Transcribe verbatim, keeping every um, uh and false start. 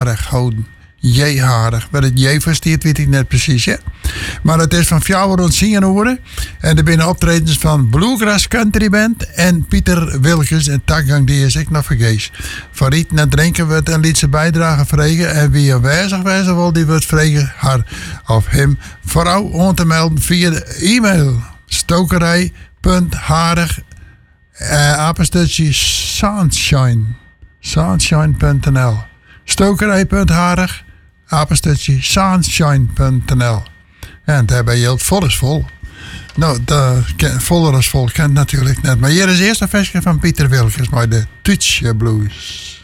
Harig houden. J-harig. Wat het J versteert, weet ik net precies, hè. Maar het is van fjouwer rond zingen horen. En er binnen optredens van Bluegrass Country Band en Pieter Wilkens. En takgang die is ik nog vergees. Van Riet naar drinken wordt een liedse bijdrage vregen. En wie aanwezig wezen wil, die wordt vregen haar of hem vooral aan te melden via de e-mail. Stokerij.harig uh, apenstaartje sunshine. sunshine punt n l Stokerij.harig apenstaartje sunshine punt n l En daar ben je heel vol is vol. Nou, de, voller is vol kent natuurlijk net. Maar hier is eerst een versje van Pieter Wilkens, maar de Touch Blues.